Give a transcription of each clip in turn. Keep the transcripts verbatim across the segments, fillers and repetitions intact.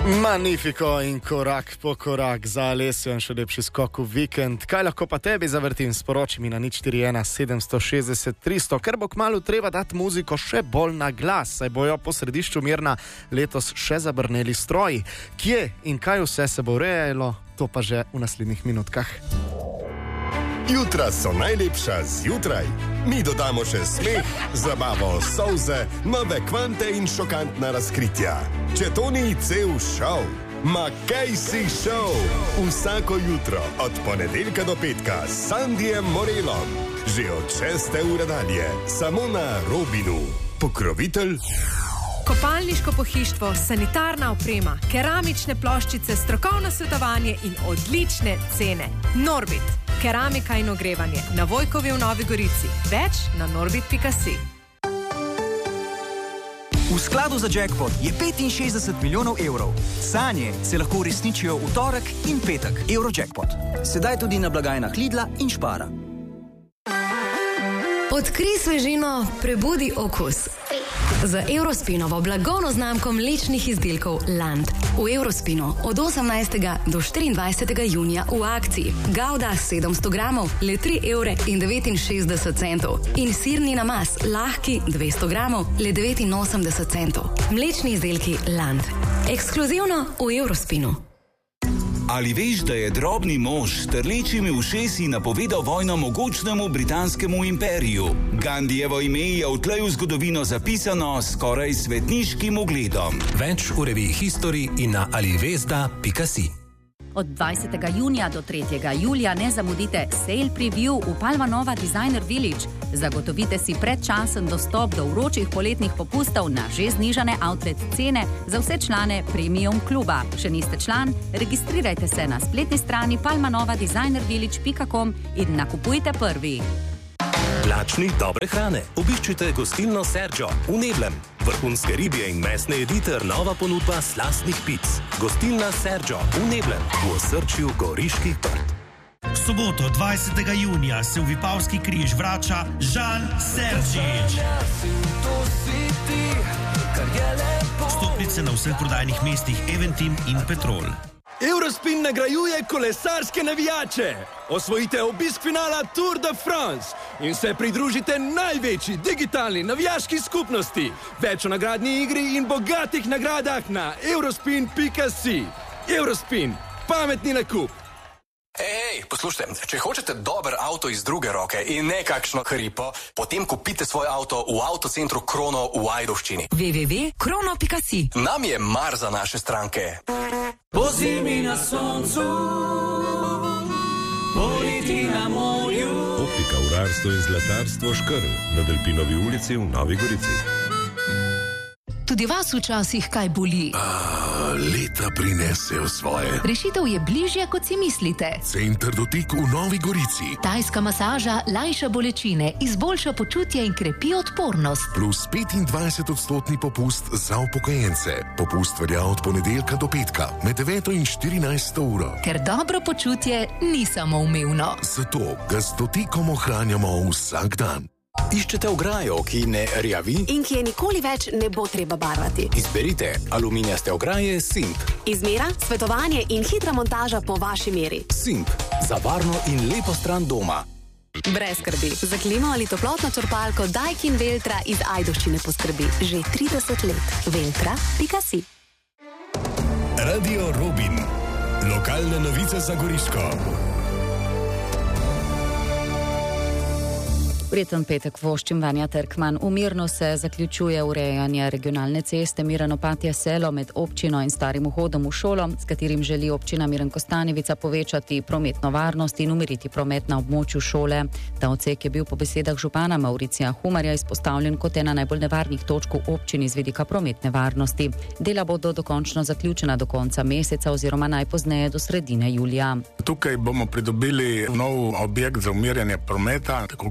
Magnifico in korak po korak za Alessio in še lepši skok v vikend. Kaj lahko pa tebi zavrtim, sporoči mi na nič štiri ena sedem šest šest tri nula nula, ker bo kmalu treba dati muziko še bolj na glas, saj bojo po središču Mirna letos še zabrneli stroji. Kje in kaj vse se bo urejalo, to pa že v naslednjih minutkah. Jutra so najlepša zjutraj. Mi dodamo še smeh, zabavo, solze, nove kvante in šokantna razkritja. Če to ni cel šov, ma kaj si šov? Vsako jutro od ponedeljka do petka s Sandijem Morelom. Že od šeste ure dalje, samo na Robinu. Pokrovitelj kopalniško pohištvo, sanitarna oprema, keramične ploščice, strokovno svetovanje in odlične cene. Norbit, keramika in ogrevanje, na Vojkovi v Novi Gorici. Več na norbit pika si. V skladu za jackpot je petinšestdeset milijonov evrov. Sanje se lahko uresničijo v torek in petek. Eurojackpot. Sedaj tudi na blagajnah Lidla in Špara. Odkrij svežino, prebudi okus. Z Eurospinovo blagovno znamko mlečnih izdelkov Land. V Eurospinu od osemnajstega do štiriindvajsetega junija v akciji. Gouda sedemsto gramov, le tri evre in devetinšestdeset centov. In sirni namaz, lahki dvesto gramov, le devetinosemdeset centov. Mlečni izdelki Land. Ekskluzivno v Eurospinu. Ali veš, da je drobni mož s trlečimi ušesi napovedal vojno mogočnemu britanskemu imperiju? Gandijevo ime je odtlej v zgodovino zapisano s skoraj svetniškim ugledom. Več v reviji History in na alivezda pika si. Od dvajsetega junija do tretjega julija ne zamudite Sale Preview v Palmanova Designer Village. Zagotovite si predčasen dostop do vročih poletnih popustov na že znižane outlet cene za vse člane Premium kluba. Še niste član? Registrirajte se na spletni strani palmanova designer village pika com in nakupujte prvi. Lačni dobre hrane. Obiščite gostilno Sergio v Neblem. Vrhunske ribje in mesne jedi ter nova ponudba slastnih pic. Gostilna Sergio v Neblem, v osrčju Goriških Brd. V soboto dvajsetega junija se v Vipavski križ vrača Žan Seržič. Vstopnice na vseh prodajnih mestih Eventim in Petrol. Eurospin nagrajuje kolesarske navijače. Osvojite obisk finala Tour de France in se pridružite največji digitalni navijaški skupnosti. Več o nagradni igri in bogatih nagradah na eurospin pika si. Eurospin, pametni nakup. Ej, poslušajte, če hočete dober avto iz druge roke in ne kakšno hripo, potem kupite svoj avto v avtocentru Krono v Ajdovščini. w w w pika krono pika si. Nam je mar za naše stranke. Po zimi na soncu, poleti na morju. Optika urarstvo in zlatarstvo Škrl na Delpinovi ulici v Novi Gorici. Tudi vas včasih kaj boli. A, leta prinesejo svoje. Rešitev je bližje, kot si mislite. Center dotik v Novi Gorici. Tajska masaža lajša bolečine, izboljša počutje in krepi odpornost. Plus petindvajset odstotni popust za upokojence. Popust velja od ponedeljka do petka med deveto in štirinajsto uro. Ker dobro počutje ni samoumevno. Zato ga s dotikom ohranjamo vsak dan. Iščete ograjo, ki ne rjavi? In ki je nikoli več ne bo treba barvati. Izberite aluminijaste ograje Simp. Izmera, svetovanje in hitra montaža po vaši meri. Simp. Za varno in lepo stran doma. Brez skrbi. Za klimo ali toplotno črpalko Daikin Veltra iz Ajdovščine poskrbi. Že trideset let. Veltra pika si. Radio Robin. Lokalne novice za Goriško. Prijeten petek voščim Vanja Terkman. Umirno se zaključuje urejanje regionalne ceste Miran-Opatija Selo med občino in starim vhodom v šolo, s katerim želi občina Miran-Kostanjevica povečati prometno varnost in umiriti promet na območju šole. Ta odsek je bil po besedah župana Mauricija Humarja izpostavljen kot ena najbolj nevarnih točk v občini z vidika prometne varnosti. Dela bodo dokončno zaključena do konca meseca oziroma najpozneje do sredine julija. Tukaj bomo pridobili nov objekt za umirjanje prometa, tako kot mora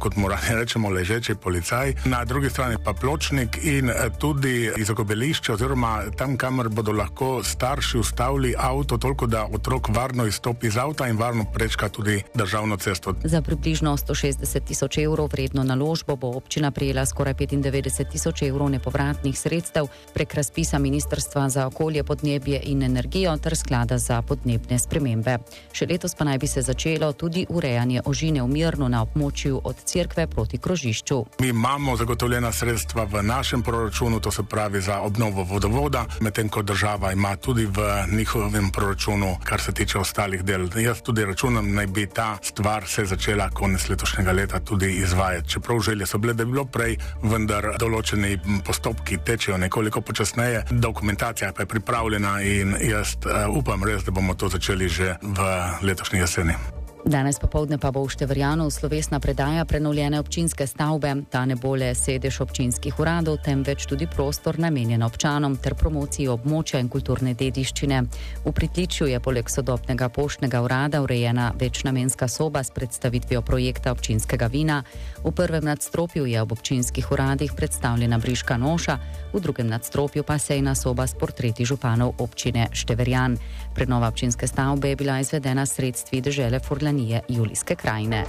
rečemo ležeči policaj, na drugi strani pa pločnik in tudi izogibališče oziroma tam, kamor bodo lahko starši ustavili avto, toliko da otrok varno izstopi iz avta in varno prečka tudi državno cesto. Za približno sto šestdeset tisoč evrov vredno naložbo bo občina prejela skoraj petindevetdeset tisoč evrov nepovratnih sredstev prek razpisa Ministrstva za okolje, podnebje in energijo ter sklada za podnebne spremembe. Še letos pa naj bi se začelo tudi urejanje ožine v Mirnu na območju od cerkve proti krožišču. Mi imamo zagotovljena sredstva v našem proračunu, to se pravi za obnovo vodovoda, medtem ko država ima tudi v njihovem proračunu, kar se tiče ostalih del. Jaz tudi računam, naj bi ta stvar se začela konec letošnjega leta tudi izvajati. Čeprav želje so bile, da bi bilo prej, vendar določeni postopki tečejo nekoliko počasneje, dokumentacija pa je pripravljena in jaz uh, upam res, da bomo to začeli že v letošnji jeseni. Danes popoldne pa bo v Števerjanu slovesna predaja prenovljene občinske stavbe. Ta ne bo le sedež občinskih uradov, temveč tudi prostor namenjen občanom ter promociji območja in kulturne dediščine. V pritličju je poleg sodobnega poštnega urada urejena večnamenska soba s predstavitvijo projekta občinskega vina. V prvem nadstropju je ob občinskih uradih predstavljena briška noša, v drugem nadstropju pa sejna soba s portreti županov občine Števerjan. Prenova občinske stavbe je bila izvedena s sredstvi dežele Furlanije Julijske krajine.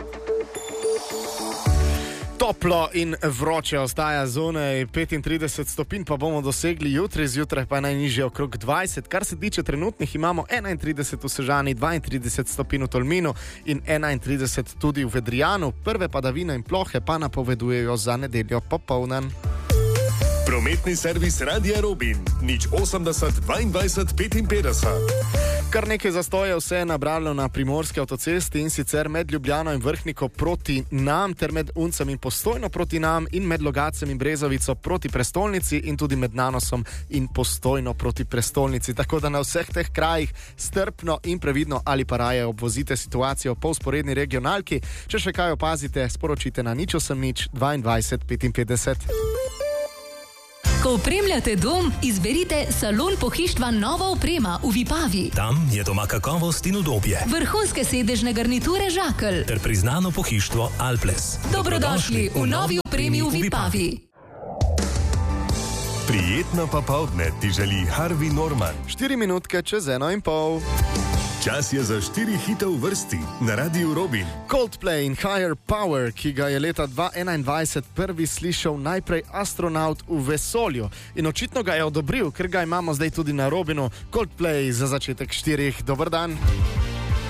Toplo in vroče ostaja zunaj, petintrideset stopinj pa bomo dosegli jutri, zjutraj pa najnižje okrog dvajset. Kar se tiče trenutnih, imamo enaintrideset v Sežani, dvaintrideset stopinj v Tolminu in enaintrideset tudi v Vedrijanu. Prve padavine in plohe pa napovedujejo za nedeljo popoldan. Prometni servis Radia Robin, nič osemdeset dvaindvajset petinpetdeset. Kar nekaj zastojev se je nabralo na primorski avtocesti in sicer med Ljubljano in Vrhniko proti nam, ter med Uncem in Postojno proti nam in med Logacem in Brezovico proti prestolnici in tudi med Nanosom in Postojno proti prestolnici. Tako da na vseh teh krajih strpno in previdno ali pa raje obvozite situacijo po vzporedni regionalki. Če še kaj opazite, sporočite na nič osem nič dvaindvajset petinpetdeset. Ko opremljate dom, izberite salon pohištva Nova oprema v Vipavi. Tam je doma kakovost in udobje. Vrhunske sedežne garniture Žakelj. Ter priznano pohištvo Alples. Dobrodošli v novi opremi v Vipavi. Prijetno popoldne ti želi Harvey Norman. Štiri minutke čez eno in pol. Čas je za štiri hite v vrsti na Radiu Robin. Coldplay in Higher Power, ki ga je leta dva tisoč enaindvajset prvi slišal najprej astronaut v vesolju. In očitno ga je odobril, ker ga imamo zdaj tudi na Robinu. Coldplay za začetek štirih. Dober dan.